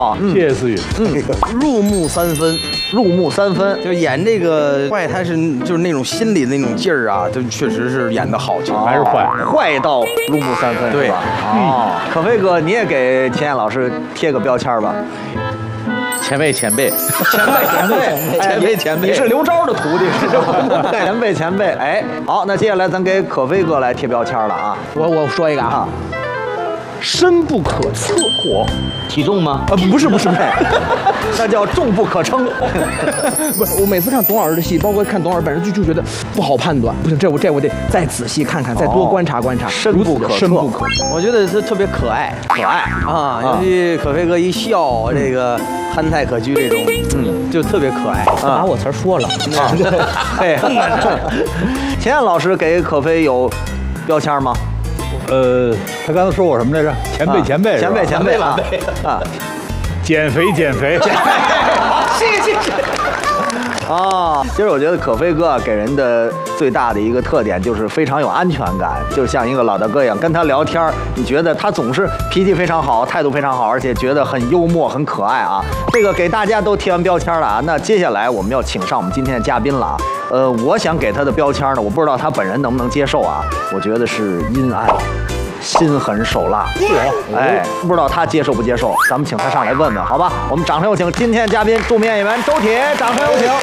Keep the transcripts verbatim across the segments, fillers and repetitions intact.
啊， 谢谢思雨。 嗯，入木三分，入木三分，就演这个坏，他是就是那种心里的那种劲儿啊，就确实是演得好，其实还是坏， 坏到入木三分， 对吧？哦，可飞哥，你也给钱燕老师贴个标签吧。 前辈，前辈， 前辈，前辈，前辈，前辈，你是刘钊的徒弟是吧？前辈，前辈，哎，好，那接下来咱给可飞哥来贴标签了啊！ 我我说一个啊，深不可测。 火，体重吗？ 啊，不是，不是，那叫重不可称。 不是，我每次看董老师的戏，包括看董老师本人，就就觉得不好判断。不行，这我这我得再仔细看看，再多观察观察。 深不可测， 深不可测。 我觉得他特别可爱，可爱啊！尤其可飞哥一笑，这个憨态可掬这种，嗯，就特别可爱。 把我词儿说了啊，对。钱燕老师给可飞有标签吗？ 呃，他刚才说我什么来着？前辈，前辈， 前辈，前辈啊！啊， 减肥，减肥，减肥。 谢谢，谢谢。啊，其实我觉得可飞哥给人的最大的一个特点就是非常有安全感，就像一个老大哥一样，跟他聊天，你觉得他总是脾气非常好，态度非常好，而且觉得很幽默、很可爱啊。这个给大家都贴完标签了啊，那接下来我们要请上我们今天的嘉宾了啊。呃，我想给他的标签呢，我不知道他本人能不能接受啊。我觉得是阴暗、心狠手辣。哎，不知道他接受不接受，咱们请他上来问问，好吧？我们掌声有请今天的嘉宾，著名演员周铁，掌声有请。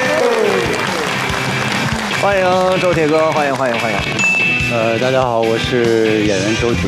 欢迎周铁哥，欢迎欢迎欢迎。 呃，大家好，我是演员周铁。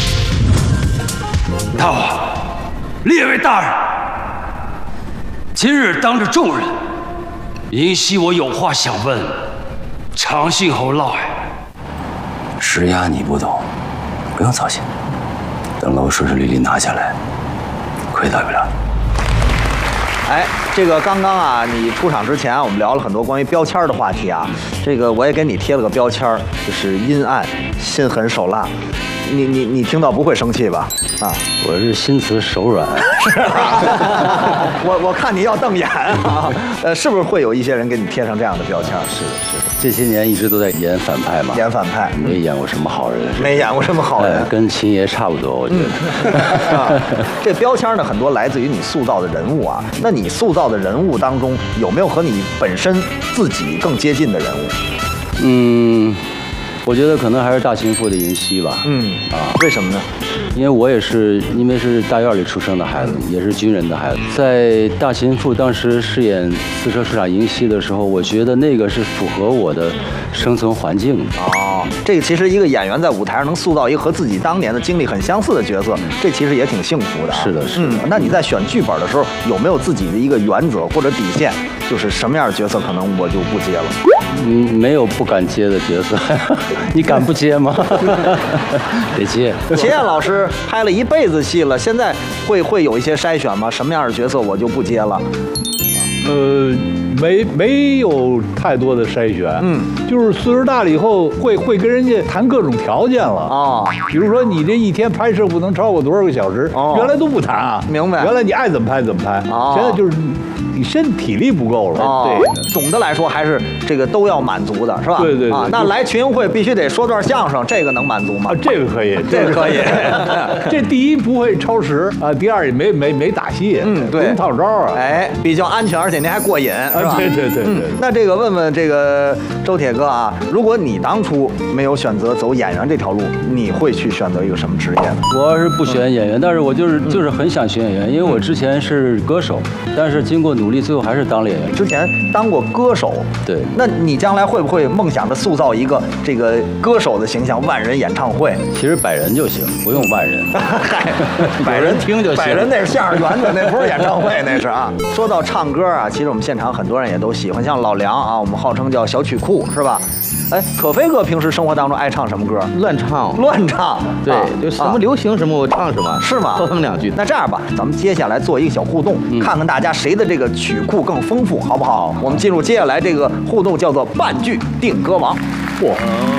大王，列位大人，今日当着众人，银溪我有话想问，长信侯老爷。 石押你不懂，不用操心，等了我顺顺利利拿下来，亏待不了你。 哎，这个刚刚啊，你出场之前啊，我们聊了很多关于标签的话题啊。这个我也给你贴了个标签，就是阴暗、心狠手辣。你你你听到不会生气吧？啊， 我是心慈手软。 是啊，我我看你要瞪眼啊。呃，是不是会有一些人给你贴上这样的标签？ 是的，是的。这些年一直都在演反派嘛。 演反派， 没演过什么好人。 没演过什么好人， 呃、跟秦爷差不多，我觉得。 嗯啊、这标签呢，很多来自于你塑造的人物啊。那你塑造的人物当中，有没有和你本身自己更接近的人物？ 嗯。我觉得可能还是大秦赋的银溪吧。 嗯啊， 为什么呢？ 因为我也是因为是大院里出生的孩子，也是军人的孩子。在大秦赋当时饰演四车处长银溪的时候，我觉得那个是符合我的生存环境的。 哦，这个其实一个演员在舞台上能塑造一个和自己当年的经历很相似的角色，这其实也挺幸福的、啊。 是的，是的。 嗯，那你在选剧本的时候有没有自己的一个原则或者底线？就是什么样的角色可能我就不接了？ 嗯，没有不敢接的角色。你敢不接吗？得接。 秦燕老师拍了一辈子戏了，现在会会有一些筛选吗？什么样的角色我就不接了？ 呃，没没有太多的筛选，嗯，就是岁数大了以后会会跟人家谈各种条件了啊、哦，比如说你这一天拍摄不能超过多少个小时，哦、原来都不谈啊， 明白？ 原来你爱怎么拍怎么拍，哦、现在就是你身体力不够了， 哦、对，总的来说还是这个都要满足的，是吧？ 对对对啊，那来群英会必须得说段相声，这个能满足吗？ 啊，这个可以， 这个可以。 这第一不会超时啊，第二也没没没打戏， 嗯，对， 不用套招啊， 哎，比较安全，而且您还过瘾，是吧？ 对对对对。 嗯，那这个问问这个周铁哥啊，如果你当初没有选择走演员这条路，你会去选择一个什么职业呢？ 我是不选演员，但是我就是就是很想选演员，因为我之前是歌手，但是经过努力，最后还是当了演员。 之前当过歌手， 对， 那你将来会不会梦想着塑造一个这个歌手的形象，万人演唱会？ 其实百人就行，不用万人。 嗨， 百人听就行。 百人那是相声园子，那不是演唱会，那是啊。说到唱歌啊，其实我们现场很多人也都喜欢，像老梁啊，我们号称叫小曲库，是吧？哎，可飞哥平时生活当中爱唱什么歌？ 乱唱， 乱唱。 对，啊、就什么流行什么我唱什么， 是吗？ 多唱两句。 那这样吧，咱们接下来做一个小互动，嗯、看看大家谁的这个曲库更丰富，好不好？我们进入接下来这个互动，叫做半句定歌王。嚯！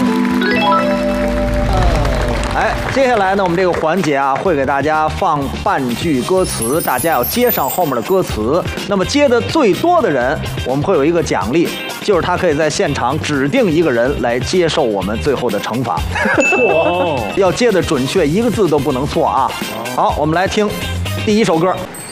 哎，接下来呢，我们这个环节啊，会给大家放半句歌词，大家要接上后面的歌词。那么接的最多的人，我们会有一个奖励，就是他可以在现场指定一个人来接受我们最后的惩罚。要接的准确，一个字都不能错啊！好，我们来听第一首歌。